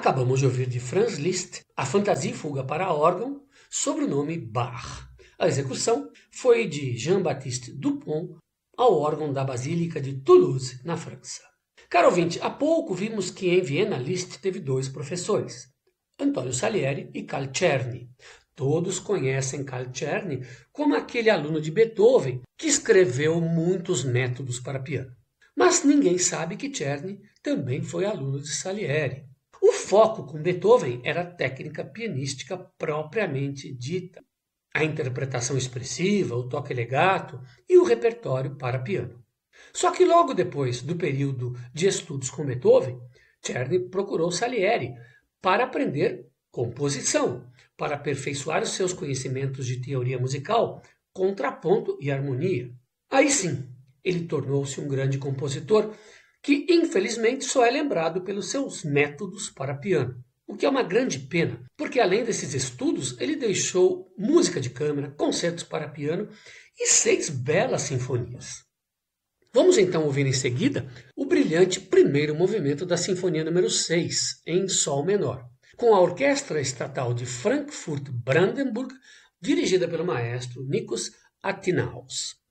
Acabamos de ouvir de Franz Liszt a Fantasia e Fuga para órgão sob o nome Bach. A execução foi de Jean-Baptiste Dupont ao órgão da Basílica de Toulouse, na França. Caro ouvinte, há pouco vimos que em Viena Liszt teve dois professores, Antonio Salieri e Carl Czerny. Todos conhecem Carl Czerny como aquele aluno de Beethoven que escreveu muitos métodos para piano. Mas ninguém sabe que Czerny também foi aluno de Salieri. O foco com Beethoven era a técnica pianística propriamente dita, a interpretação expressiva, o toque legato e o repertório para piano. Só que logo depois do período de estudos com Beethoven, Czerny procurou Salieri para aprender composição, para aperfeiçoar os seus conhecimentos de teoria musical, contraponto e harmonia. Aí sim, ele tornou-se um grande compositor que infelizmente só é lembrado pelos seus métodos para piano. O que é uma grande pena, porque além desses estudos, ele deixou música de câmara, concertos para piano e 6 belas sinfonias. Vamos então ouvir em seguida o brilhante primeiro movimento da Sinfonia número 6, em Sol menor, com a Orquestra Estatal de Frankfurt-Brandenburg, dirigida pelo maestro Nikos Atinaus.